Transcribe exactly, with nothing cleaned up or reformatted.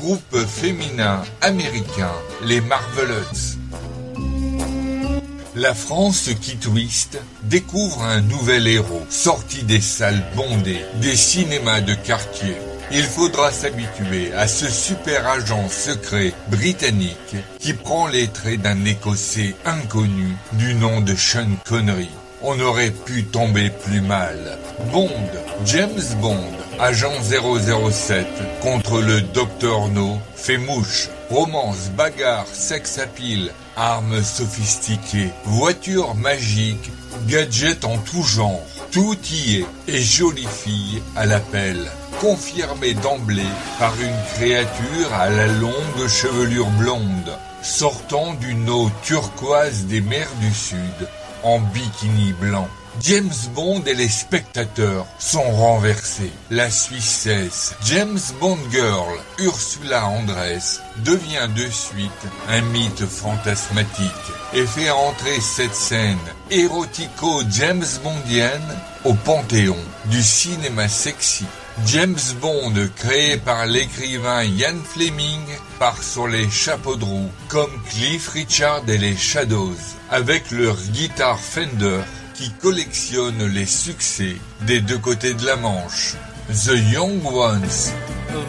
groupe féminin américain, les Marvelettes. La France qui twist découvre un nouvel héros, sorti des salles bondées, des cinémas de quartier. Il faudra s'habituer à ce super agent secret britannique qui prend les traits d'un Écossais inconnu du nom de Sean Connery. On aurait pu tomber plus mal. Bond, James Bond, agent zéro zéro sept, contre le docteur No, fait mouche. Romance, bagarre, sex appeal, armes sophistiquées, voitures magiques, gadgets en tout genre. Tout y est, et jolie fille à l'appel, confirmée d'emblée par une créature à la longue chevelure blonde, sortant d'une eau turquoise des mers du Sud, en bikini blanc. James Bond et les spectateurs sont renversés. La Suisse cesse. James Bond Girl, Ursula Andress, devient de suite un mythe fantasmatique et fait entrer cette scène érotico-James Bondienne au panthéon du cinéma sexy. James Bond, créé par l'écrivain Ian Fleming, part sur les chapeaux de roue, comme Cliff Richard et les Shadows, avec leur guitare Fender, qui collectionne les succès des deux côtés de la Manche. The Young Ones.